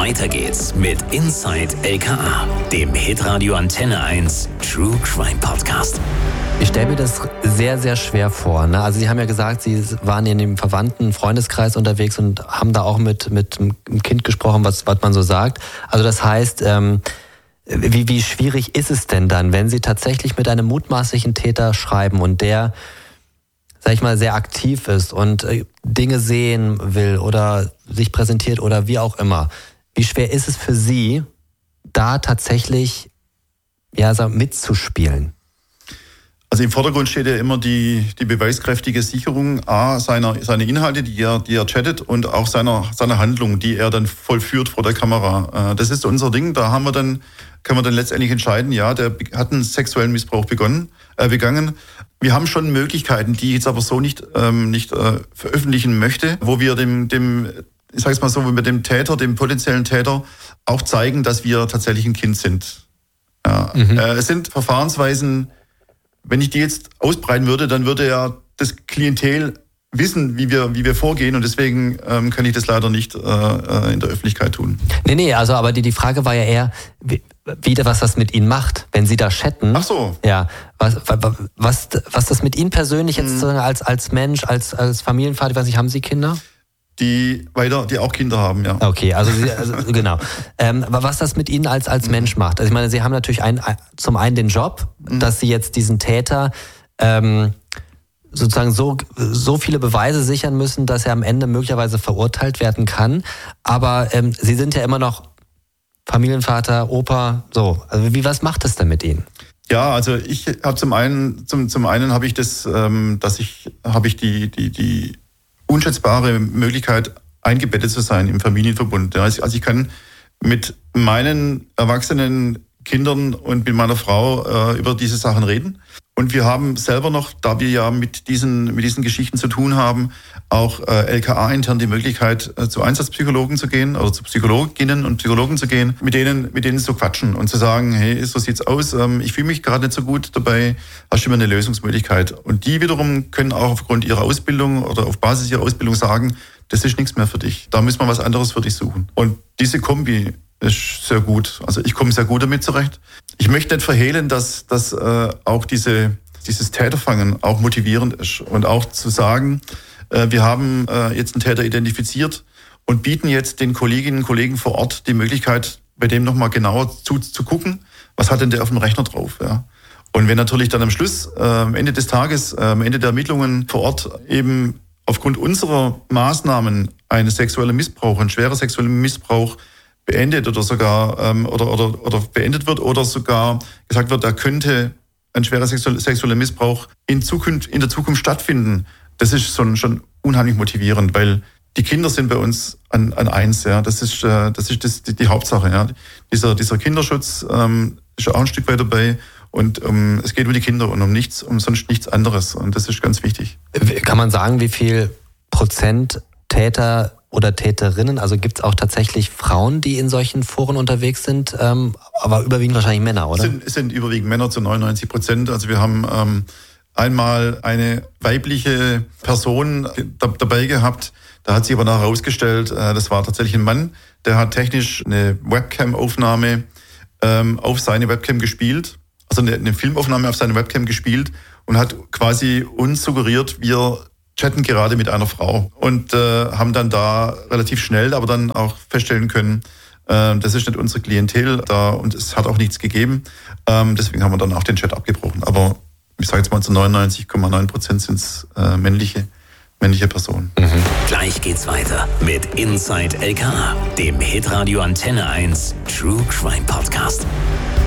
Weiter geht's mit Inside LKA, dem Hitradio Antenne 1 True Crime Podcast. Ich stelle mir das sehr, sehr schwer vor. Ne? Also Sie haben ja gesagt, Sie waren in dem verwandten Freundeskreis unterwegs und haben da auch mit einem Kind gesprochen, was man so sagt. Also das heißt, wie schwierig ist es denn dann, wenn Sie tatsächlich mit einem mutmaßlichen Täter schreiben und der, sag ich mal, sehr aktiv ist und Dinge sehen will oder sich präsentiert oder wie auch immer. Wie schwer ist es für Sie, da tatsächlich mitzuspielen? Also im Vordergrund steht ja immer die beweiskräftige Sicherung seiner Inhalte, die er chattet, und auch seiner Handlung, die er dann vollführt vor der Kamera. Das ist unser Ding. Da können wir dann letztendlich entscheiden, ja, der hat einen sexuellen Missbrauch begangen. Wir haben schon Möglichkeiten, die ich jetzt aber so nicht veröffentlichen möchte, wo wir ich sage es mal so, wo wir dem potenziellen Täter auch zeigen, dass wir tatsächlich ein Kind sind. Ja. Es sind Verfahrensweisen, wenn ich die jetzt ausbreiten würde, dann würde ja das Klientel wissen, wie wir vorgehen, und deswegen kann ich das leider nicht in der Öffentlichkeit tun. Nee, also aber die Frage war ja eher, was das mit Ihnen macht, wenn Sie da chatten. Ach so. Ja, was das mit Ihnen persönlich jetzt als Mensch, als Familienvater, ich weiß nicht, haben Sie Kinder? Die auch Kinder haben, ja. Okay, also genau. Was das mit Ihnen als Mensch macht. Also ich meine, Sie haben natürlich zum einen den Job, dass Sie jetzt diesen Täter sozusagen so viele Beweise sichern müssen, dass er am Ende möglicherweise verurteilt werden kann. Aber Sie sind ja immer noch Familienvater, Opa, so. Also was macht das denn mit Ihnen? Ja, also ich habe zum einen habe ich die unschätzbare Möglichkeit, eingebettet zu sein im Familienverbund. Also ich kann mit meinen erwachsenen Kindern und mit meiner Frau über diese Sachen reden. Und wir haben selber noch, da wir ja mit diesen Geschichten zu tun haben, auch LKA-intern die Möglichkeit, zu Einsatzpsychologen zu gehen oder zu Psychologinnen und Psychologen zu gehen, mit denen zu quatschen und zu sagen, hey, so sieht's aus, ich fühle mich gerade nicht so gut dabei, hast du immer eine Lösungsmöglichkeit. Und die wiederum können auch aufgrund ihrer Ausbildung oder auf Basis ihrer Ausbildung sagen, das ist nichts mehr für dich, da müssen wir was anderes für dich suchen. Und diese Kombi ist sehr gut. Also ich komme sehr gut damit zurecht. Ich möchte nicht verhehlen, dass auch dieses Täterfangen auch motivierend ist. Und auch zu sagen, wir haben jetzt einen Täter identifiziert und bieten jetzt den Kolleginnen und Kollegen vor Ort die Möglichkeit, bei dem nochmal genauer zu gucken, was hat denn der auf dem Rechner drauf. Ja? Und wenn natürlich dann am Schluss, am Ende des Tages, am Ende der Ermittlungen vor Ort eben aufgrund unserer Maßnahmen ein schwerer sexueller Missbrauch beendet oder sogar oder beendet wird oder sogar gesagt wird, da könnte ein schwerer sexueller Missbrauch in der Zukunft stattfinden. Das ist schon unheimlich motivierend, weil die Kinder sind bei uns an eins, ja. Das ist die Hauptsache, ja. Dieser Kinderschutz ist auch ein Stück weit dabei, und es geht um die Kinder und um sonst nichts anderes, und das ist ganz wichtig. Kann man sagen, wie viel Prozent Täter oder Täterinnen, also gibt es auch tatsächlich Frauen, die in solchen Foren unterwegs sind, aber überwiegend wahrscheinlich Männer, oder? Es sind überwiegend Männer zu 99%. Also wir haben einmal eine weibliche Person dabei gehabt, da hat sich aber nachher herausgestellt, das war tatsächlich ein Mann, der hat technisch eine Webcam-Aufnahme auf seine Webcam gespielt, also eine Filmaufnahme auf seine Webcam gespielt, und hat quasi uns suggeriert, wir chatten gerade mit einer Frau, und haben dann da relativ schnell aber dann auch feststellen können, das ist nicht unsere Klientel da, und es hat auch nichts gegeben. Deswegen haben wir dann auch den Chat abgebrochen. Aber ich sage jetzt mal, zu 99,9% sind es männliche Personen. Gleich geht's weiter mit Inside LKA, dem Hitradio Antenne 1 True Crime Podcast.